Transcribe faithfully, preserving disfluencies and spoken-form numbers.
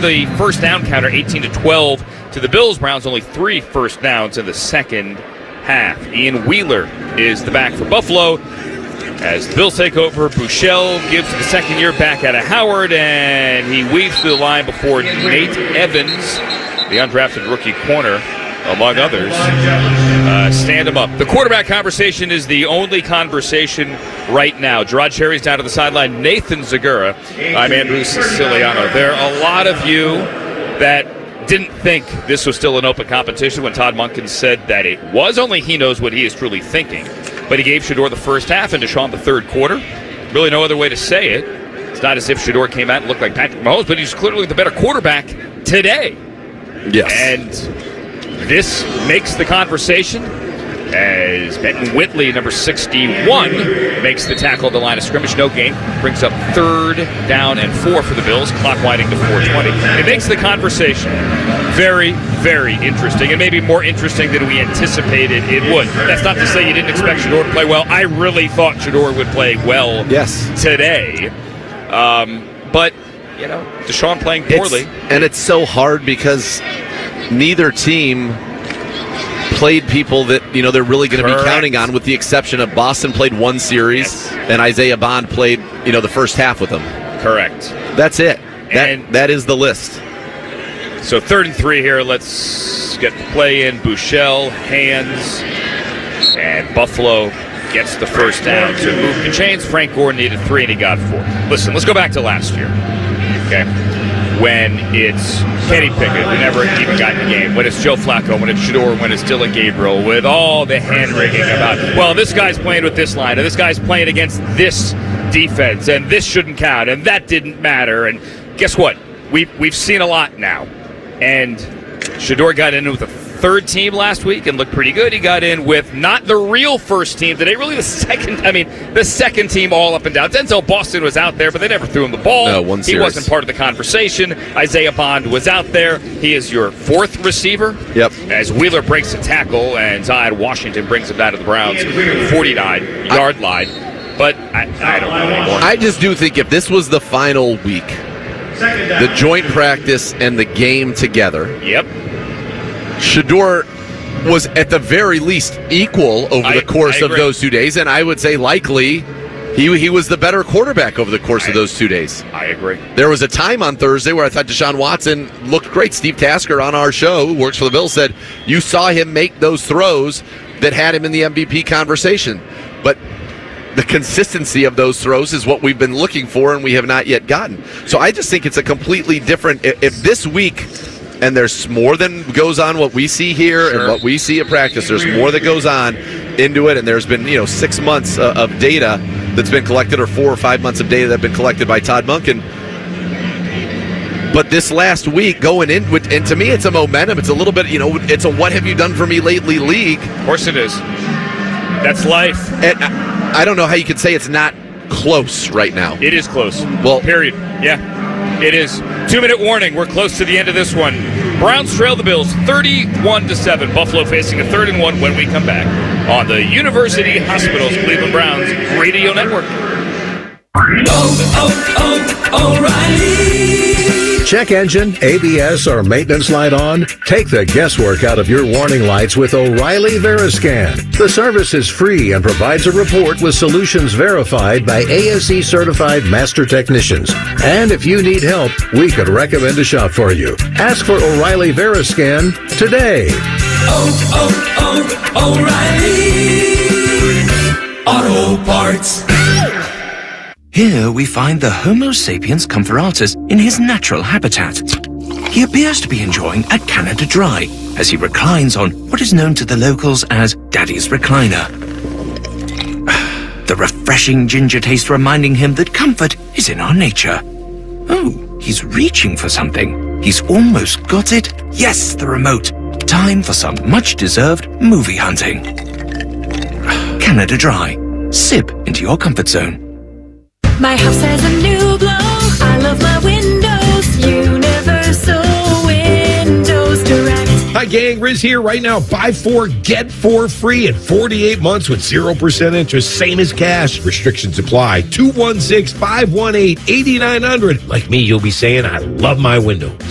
the first down counter, eighteen to twelve to the Bills. Browns only three first downs in the second half. Ian Wheeler is the back for Buffalo. As the Bills take over, Buechele gives the second year back out of Howard, and he weaves through the line before Nate Evans, the undrafted rookie corner, among others, uh, stand him up. The quarterback conversation is the only conversation right now. Gerard Cherry's down to the sideline. Nathan Zagura. I'm Andrew Siciliano. There are a lot of you that didn't think this was still an open competition when Todd Monken said that it was. Only he knows what he is truly thinking. But he gave Shedeur the first half and Deshaun the third quarter. Really no other way to say it. It's not as if Shedeur came out and looked like Patrick Mahomes, but he's clearly the better quarterback today. Yes. And this makes the conversation as Benton Whitley, number sixty-one, makes the tackle at the line of scrimmage. No gain. Brings up third down and four for the Bills. Clock winding to four twenty. It makes the conversation very, very interesting, and maybe more interesting than we anticipated it would. That's not to say you didn't expect Shedeur to play well. I really thought Shedeur would play well yes. today. Um, but, you know, Deshaun playing poorly. It's, and it's so hard because neither team played people that, you know, they're really going to be counting on, with the exception of Boston played one series, yes. and Isaiah Bond played, you know, the first half with them. Correct. That's it. That and That is the list. So third and three here. Let's get the play in. Buechele, hands, and Buffalo gets the first down to move the chains. Frank Gore needed three, and he got four. Listen, let's go back to last year. Okay. When it's Kenny Pickett, who never even got in the game, when it's Joe Flacco, when it's Shedeur, when it's Dylan Gabriel, with all the hand-wringing about, well, this guy's playing with this line, and this guy's playing against this defense, and this shouldn't count, and that didn't matter. And guess what? We've, we've seen a lot now. And Shedeur got in with a third team last week and looked pretty good. He got in with not the real first team today, really the second, I mean, the second team all up and down. Denzel Boston was out there, but they never threw him the ball. No, one he series. wasn't part of the conversation. Isaiah Bond was out there. He is your fourth receiver. Yep. As Wheeler breaks a tackle and Zion Washington brings him down to the Browns forty-nine-yard line. But I, I don't know anymore. I just do think if this was the final week, the joint practice and the game together, yep, Shedeur was at the very least equal over I, the course of those two days, and I would say likely he he was the better quarterback over the course I, of those two days. I agree. There was a time on Thursday where I thought Deshaun Watson looked great. Steve Tasker on our show, who works for the Bills, said you saw him make those throws that had him in the M V P conversation. But the consistency of those throws is what we've been looking for, and we have not yet gotten. So I just think it's a completely different. If this week, and there's more than goes on what we see here sure. and what we see at practice, there's more that goes on into it, and there's been, you know, six months uh, of data that's been collected, or four or five months of data that have been collected by Todd Monken. But this last week going in, with, and to me it's a momentum. It's a little bit, you know, it's a what have you done for me lately league. Of course it is. That's life. And I, I don't know how you can say it's not close right now. It is close. Well, period. Yeah, it is. Two-minute warning. We're close to the end of this one. Browns trail the Bills thirty-one to seven. Buffalo facing a third and one when we come back on the University Hospitals Cleveland Browns Radio Network. Oh, oh, oh, O'Reilly. Check engine, A B S, or maintenance light on? Take the guesswork out of your warning lights with O'Reilly Veriscan. The service is free and provides a report with solutions verified by A S E certified master technicians. And if you need help, we could recommend a shop for you. Ask for O'Reilly Veriscan today. Oh, oh, oh, O'Reilly Auto Parts. Here we find the Homo sapiens comparatus in his natural habitat. He appears to be enjoying a Canada Dry as he reclines on what is known to the locals as Daddy's Recliner. The refreshing ginger taste reminding him that comfort is in our nature. Oh, he's reaching for something. He's almost got it. Yes, the remote. Time for some much-deserved movie hunting. Canada Dry. Sip into your comfort zone. My house has a new glow. I love my windows. Universal Windows Direct. Hi, gang. Riz here. Right now, buy four, get four free at forty-eight months with zero percent interest. Same as cash. Restrictions apply. two one six, five one eight, eight nine zero zero. Like me, you'll be saying, I love my windows.